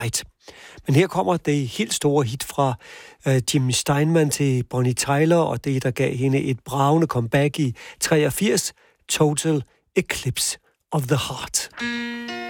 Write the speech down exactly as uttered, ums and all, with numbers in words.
Right. Men her kommer det helt store hit fra uh, Jimmy Steinman til Bonnie Tyler, og det, der gav hende et bragende comeback i treogfirs, Total Eclipse of the Heart.